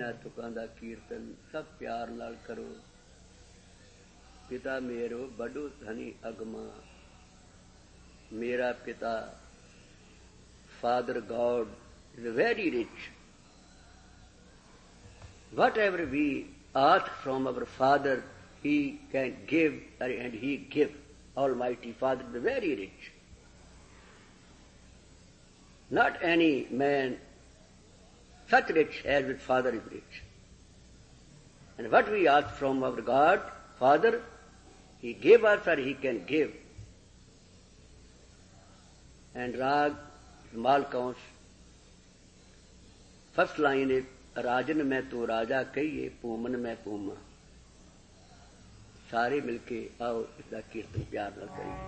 करिया तुकां दा कीर्तन सब प्यार नाल करो। पिता मेरो बड़ो धनी अगमा, मेरा पिता Father God is very rich. Whatever we ask from our Father, He can give, and He gives. Almighty Father is very rich. Not any man such rich as with Father is rich. And what we ask from our God, Father, He gave us or He can give. And Rag, Malkaunsh, first line is, राजन में तो राजा कहिए, पूमन में Puma. सारे मिलके आओ इसका कीर्तन प्यार न करिए।